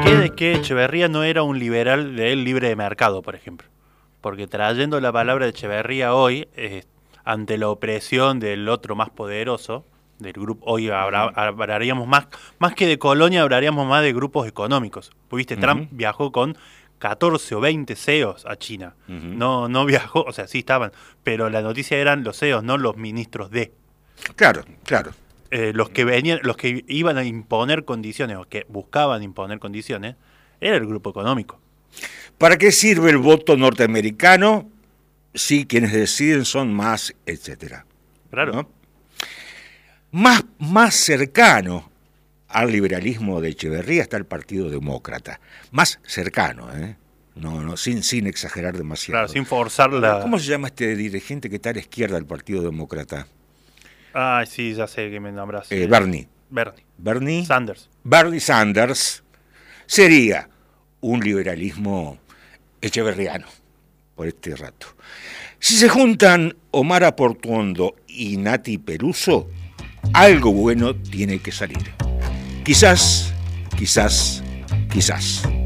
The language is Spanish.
queda es que Echeverría no era un liberal del libre de mercado, por ejemplo. Porque trayendo la palabra de Echeverría hoy, ante la opresión del otro más poderoso, del grupo, hoy hablaríamos más que de colonia, hablaríamos más de grupos económicos. Viste, Trump viajó con 14 o 20 CEOs a China. No viajó, o sea, sí estaban, pero la noticia eran los CEOs, no los ministros de. Claro. Los que iban a imponer condiciones o que buscaban imponer condiciones, era el grupo económico. ¿Para qué sirve el voto norteamericano si quienes deciden son más, etcétera? Claro. ¿No? Más cercano al liberalismo de Echeverría está el Partido Demócrata. Más cercano, No, sin exagerar demasiado. Claro, sin forzar la... ¿Cómo se llama este dirigente que está a la izquierda del Partido Demócrata? Ay, sí, ya sé que me nombras. Bernie Sanders. Bernie Sanders sería un liberalismo echeverriano por este rato. Si se juntan Omar Aportuondo y Nati Peluso, algo bueno tiene que salir. Quizás.